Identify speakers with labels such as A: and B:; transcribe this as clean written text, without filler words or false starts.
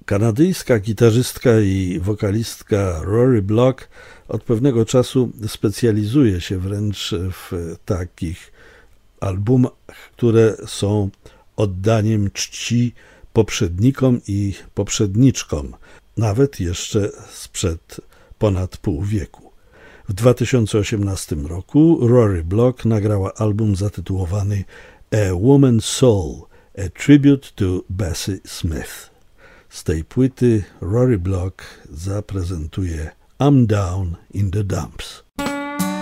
A: Kanadyjska gitarzystka i wokalistka Rory Block od pewnego czasu specjalizuje się wręcz w takich albumach, które są oddaniem czci poprzednikom i poprzedniczkom, nawet jeszcze sprzed ponad pół wieku. W 2018 roku Rory Block nagrała album zatytułowany A Woman's Soul, a Tribute to Bessie Smith. Z tej płyty Rory Block zaprezentuje I'm Down in the Dumps.